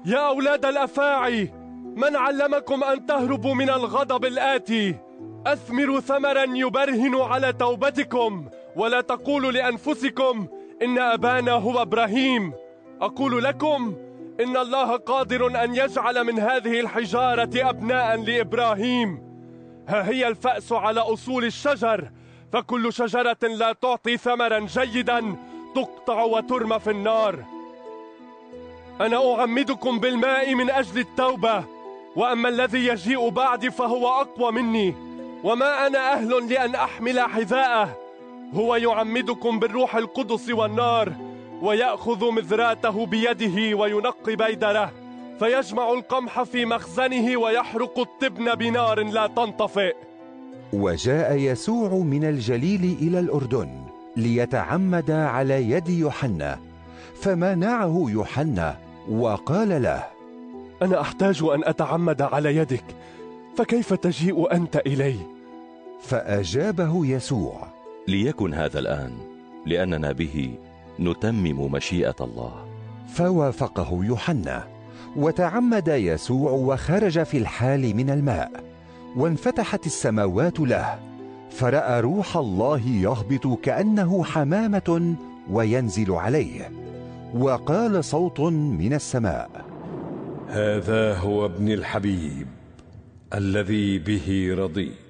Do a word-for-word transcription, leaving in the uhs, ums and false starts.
يا أولاد الأفاعي، من علمكم أن تهربوا من الغضب الآتي؟ أثمروا ثمرا يبرهن على توبتكم، ولا تقولوا لأنفسكم إن أبانا هو إبراهيم. أقول لكم إن الله قادر أن يجعل من هذه الحجارة أبناء لإبراهيم. ها هي الفأس على أصول الشجر، فكل شجرة لا تعطي ثمرا جيدا تقطع وترمى في النار. أنا أعمدكم بالماء من أجل التوبة، وأما الذي يجيء بعدي فهو أقوى مني، وما أنا أهل لأن أحمل حذاءه. هو يعمدكم بالروح القدس والنار، ويأخذ مذراته بيده وينقي بيدره، فيجمع القمح في مخزنه ويحرق التبن بنار لا تنطفئ. وجاء يسوع من الجليل إلى الأردن ليتعمد على يد يوحنا، فمنعه يوحنا وقال له: أنا أحتاج أن أتعمد على يدك، فكيف تجيء أنت إلي؟ فأجابه يسوع: ليكن هذا الآن، لأننا به نتمم مشيئة الله. فوافقه يوحنا، وتعمد يسوع وخرج في الحال من الماء، وانفتحت السماوات له، فرأى روح الله يهبط كأنه حمامة وينزل عليه، وقال صوت من السماء: هذا هو ابن الحبيب الذي به رضيت.